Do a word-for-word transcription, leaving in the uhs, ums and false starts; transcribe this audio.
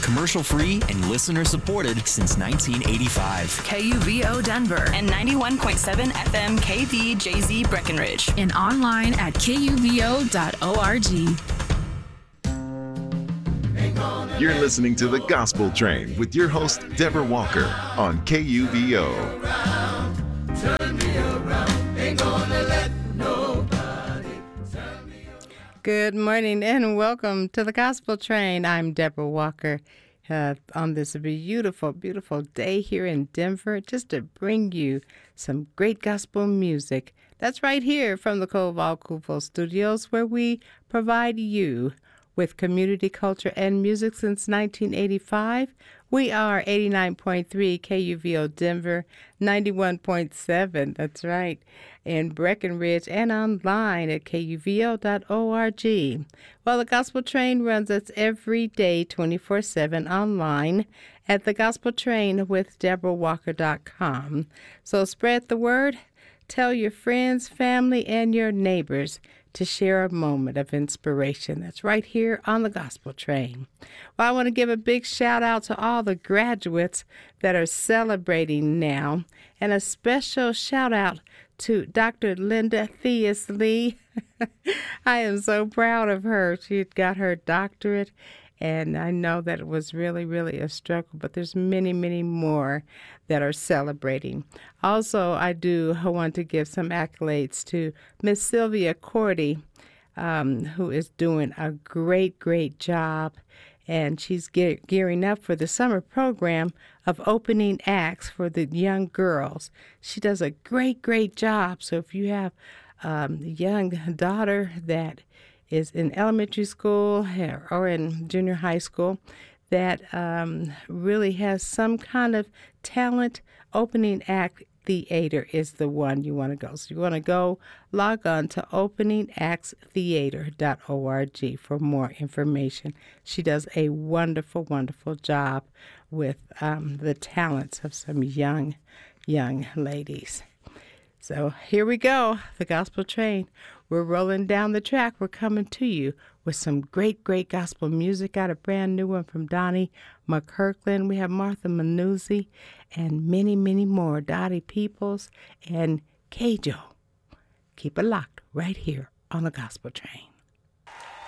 Commercial-free and listener-supported since nineteen eighty-five. K U V O Denver and ninety-one point seven F M K V J Z Breckenridge. And online at K U V O dot org. You're listening to The Gospel Train with your host, Deborah Walker, on K U V O. Good morning and welcome to The Gospel Train. I'm Deborah Walker uh, on this beautiful, beautiful day here in Denver, just to bring you some great gospel music. That's right here from the Koval Kufo Studios, where we provide you with community culture and music since nineteen eighty-five. We are eighty-nine point three K U V O Denver, ninety-one point seven, that's right, in Breckenridge, and online at K U V O dot org. Well, the Gospel Train runs us every day, twenty-four seven, online at the gospel train with deborah walker dot com. So spread the word, tell your friends, family, and your neighbors to share a moment of inspiration. That's right here on the Gospel Train. Well, I want to give a big shout out to all the graduates that are celebrating now, and a special shout out to Doctor Linda Theus Lee. I am so proud of her. She had got her doctorate, and I know that it was really, really a struggle, but there's many, many more that are celebrating. Also, I do want to give some accolades to Miss Sylvia Cordy, um, who is doing a great, great job, and she's ge- gearing up for the summer program of opening acts for the young girls. She does a great, great job. So if you have um, a young daughter that is in elementary school or in junior high school that um, really has some kind of talent, opening act theater is the one you want to go. So you want to go log on to opening acts theater dot org for more information. She does a wonderful, wonderful job with um, the talents of some young, young ladies. So here we go, the Gospel Train. We're rolling down the track. We're coming to you with some great, great gospel music. Got a brand new one from Donnie McKirkland. We have Martha Manuzzi and many, many more. Dottie Peoples and Kajo. Keep it locked right here on the Gospel Train.